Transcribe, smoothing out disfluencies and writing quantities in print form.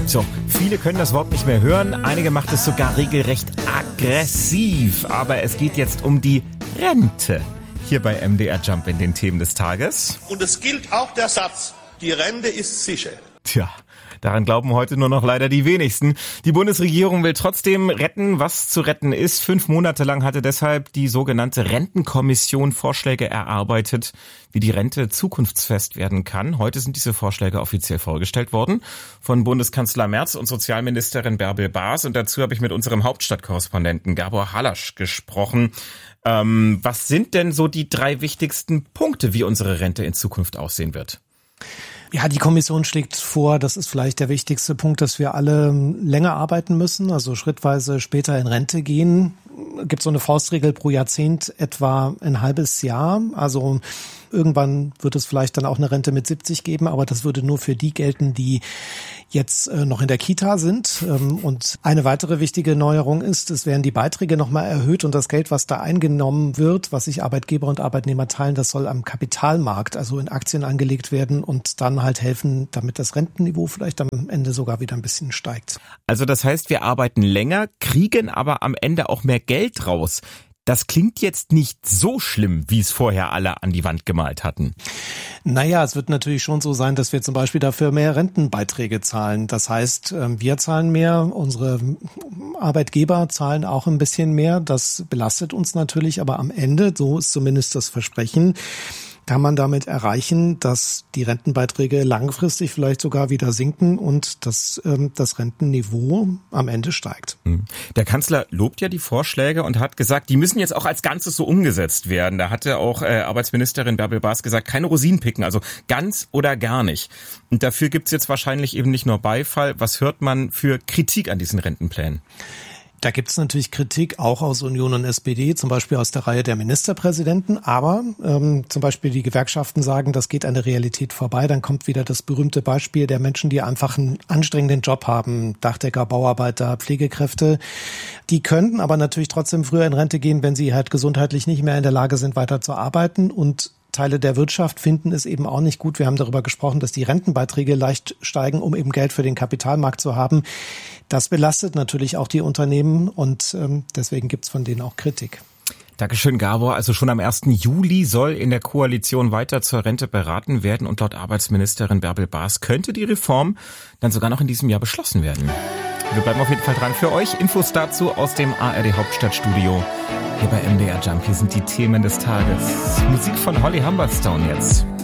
So, viele können das Wort nicht mehr hören, einige macht es sogar regelrecht aggressiv. Aber es geht jetzt um die Rente. Hier bei MDR Jump in den Themen des Tages. Und es gilt auch der Satz, die Rente ist sicher. Tja, daran glauben heute nur noch leider die wenigsten. Die Bundesregierung will trotzdem retten, was zu retten ist. 5 Monate lang hatte deshalb die sogenannte Rentenkommission Vorschläge erarbeitet, wie die Rente zukunftsfest werden kann. Heute sind diese Vorschläge offiziell vorgestellt worden von Bundeskanzler Merz und Sozialministerin Bärbel Baas. Und dazu habe ich mit unserem Hauptstadtkorrespondenten Gabor Halasch gesprochen. Was sind denn so die 3 wichtigsten Punkte, wie unsere Rente in Zukunft aussehen wird? Ja, die Kommission schlägt vor, das ist vielleicht der wichtigste Punkt, dass wir alle länger arbeiten müssen, also schrittweise später in Rente gehen. Gibt so eine Faustregel pro Jahrzehnt, etwa ein halbes Jahr. Also irgendwann wird es vielleicht dann auch eine Rente mit 70 geben, aber das würde nur für die gelten, die jetzt noch in der Kita sind. Und eine weitere wichtige Neuerung ist, es werden die Beiträge nochmal erhöht und das Geld, was da eingenommen wird, was sich Arbeitgeber und Arbeitnehmer teilen, das soll am Kapitalmarkt, also in Aktien angelegt werden und dann halt helfen, damit das Rentenniveau vielleicht am Ende sogar wieder ein bisschen steigt. Also das heißt, wir arbeiten länger, kriegen aber am Ende auch mehr Geld raus. Das klingt jetzt nicht so schlimm, wie es vorher alle an die Wand gemalt hatten. Naja, es wird natürlich schon so sein, dass wir zum Beispiel dafür mehr Rentenbeiträge zahlen. Das heißt, wir zahlen mehr, unsere Arbeitgeber zahlen auch ein bisschen mehr. Das belastet uns natürlich, aber am Ende, so ist zumindest das Versprechen, kann man damit erreichen, dass die Rentenbeiträge langfristig vielleicht sogar wieder sinken und dass das Rentenniveau am Ende steigt. Der Kanzler lobt ja die Vorschläge und hat gesagt, die müssen jetzt auch als Ganzes so umgesetzt werden. Da hatte auch Arbeitsministerin Bärbel Baas gesagt, keine Rosinen picken, also ganz oder gar nicht. Und dafür gibt's jetzt wahrscheinlich eben nicht nur Beifall. Was hört man für Kritik an diesen Rentenplänen? Da gibt es natürlich Kritik, auch aus Union und SPD, zum Beispiel aus der Reihe der Ministerpräsidenten. Aber zum Beispiel die Gewerkschaften sagen, das geht an der Realität vorbei. Dann kommt wieder das berühmte Beispiel der Menschen, die einfach einen anstrengenden Job haben. Dachdecker, Bauarbeiter, Pflegekräfte. Die könnten aber natürlich trotzdem früher in Rente gehen, wenn sie halt gesundheitlich nicht mehr in der Lage sind, weiter zu arbeiten. Und Teile der Wirtschaft finden es eben auch nicht gut. Wir haben darüber gesprochen, dass die Rentenbeiträge leicht steigen, um eben Geld für den Kapitalmarkt zu haben. Das belastet natürlich auch die Unternehmen und deswegen gibt's von denen auch Kritik. Dankeschön, Gabor. Also schon am 1. Juli soll in der Koalition weiter zur Rente beraten werden und laut Arbeitsministerin Bärbel Baas könnte die Reform dann sogar noch in diesem Jahr beschlossen werden. Wir bleiben auf jeden Fall dran für euch. Infos dazu aus dem ARD Hauptstadtstudio. Hier bei MDR Jump, hier sind die Themen des Tages. Musik von Holly Humberstone jetzt.